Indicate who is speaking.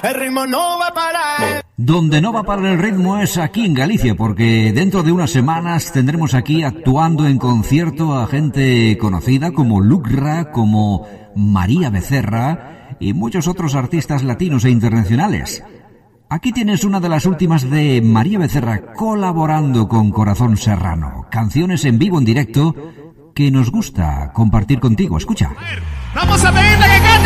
Speaker 1: el ritmo no va a parar.
Speaker 2: Donde no va a parar el ritmo es aquí en Galicia, porque dentro de unas semanas tendremos aquí actuando en concierto a gente conocida como Lucra, como María Becerra y muchos otros artistas latinos e internacionales. Aquí tienes una de las últimas de María Becerra colaborando con Corazón Serrano. Canciones en vivo, en directo, que nos gusta compartir contigo. Escucha.
Speaker 1: Vamos a pedirle que